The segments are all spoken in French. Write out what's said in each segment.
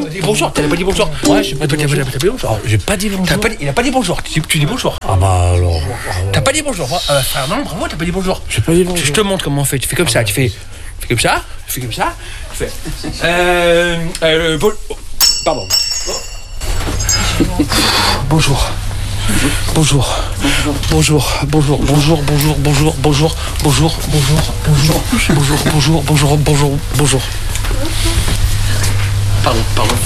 dit bonjour. T'as pas dit bonjour. Ouais, j'ai pas dit bonjour. T'as pas dit bonjour. J'ai pas dit bonjour. Il a pas dit bonjour. Tu dis bonjour. Ah bah alors. T'as pas dit bonjour. Frère, non, bravo, t'as pas dit bonjour. J'ai pas dit bonjour. Je te montre comment on fait. Tu fais comme ça. Tu fais comme ça. Tu fais comme ça. Tu fais. Pardon. Bonjour. Bonjour. Bonjour. Bonjour. Bonjour. Bonjour. Bonjour. Bonjour. Bonjour. Bonjour. Bonjour. Bonjour. Bonjour. Bonjour. Bonjour. Bonjour. Pardon.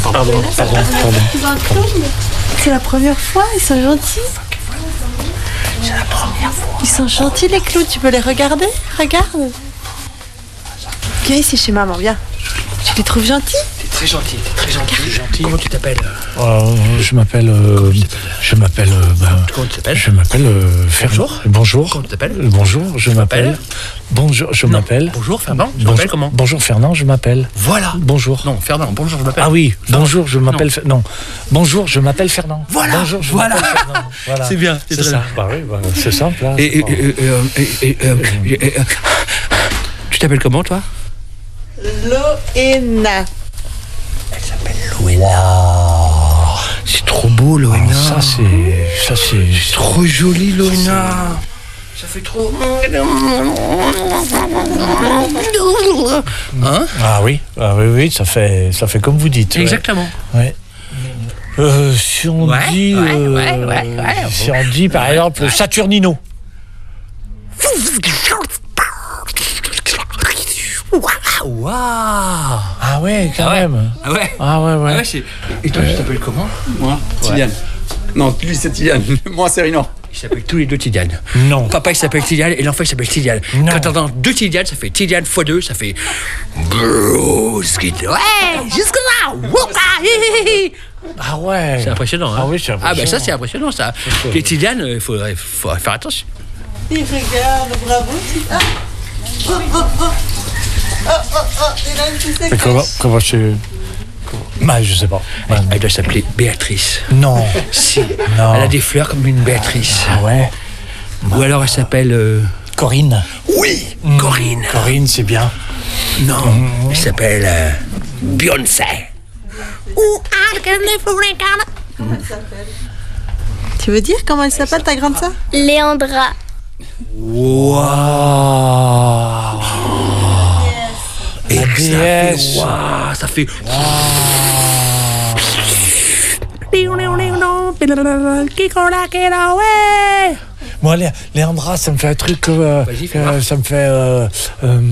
C'est la première fois, ils sont gentils. C'est la première fois. Ils sont gentils les clous, tu peux les regarder? Regarde. Viens ici chez maman, viens. Tu les trouves gentils? T'es très gentil. Comment tu t'appelles? Je m'appelle. Comment tu t'appelles? Je m'appelle Fernand. Bonjour. Comment tu t'appelles? Bonjour, je m'appelle. Bonjour, je m'appelle. Bonjour Fernand. Je m'appelle comment? Bonjour Fernand, je m'appelle. Voilà. Bonjour. Non, Fernand. Bonjour, je m'appelle. Ah oui, Fernand. bonjour, je m'appelle. Non, bonjour, je m'appelle Fernand. Voilà. Bonjour, je Voilà. m'appelle Fernand. Voilà. C'est bien. C'est ça. Bah oui, c'est simple. Hein, Tu t'appelles comment toi? Loena. Elle s'appelle Loena. C'est trop beau Loena. Ça c'est trop joli Loena. Ça fait trop. Hein? Ah oui, ça fait comme vous dites. Exactement. Ouais. Si on dit, si on dit par exemple Saturnino. Waouh. Ah ouais, quand même. Ah ouais. Ah ouais. Et toi, tu t'appelles comment? Moi, Tidiane. Non, lui c'est Tidiane. Moi c'est Rinan. Ils s'appellent tous les deux Tidiane. Non. Papa il s'appelle Tidiane et l'enfant il s'appelle Tidiane. Non. Quand t'entends deux Tidiane, ça fait Tidiane x 2, ça fait Bruce. Ouais, jusque là. Ah ouais. C'est impressionnant. Hein? Ah oui, c'est impressionnant. Ah ben ça c'est impressionnant ça. Les Tidiane, il faudrait faire attention. Il regarde, bravo. Ah. Il a une petite Mais comment tu... Bah, je sais pas. Elle doit s'appeler Béatrice. Non. Si. Non. Elle a des fleurs comme une Béatrice. Ah ouais. Ou alors elle s'appelle... Corinne. Oui, Corinne. Corinne, c'est bien. Non, elle s'appelle Beyoncé. Tu veux dire comment elle s'appelle ta grande sœur? Léandra. Waouh. Et La déesse. ça fait... Moi, Léandra, ça me fait un truc... Vas-y, fais voir. ça me fait...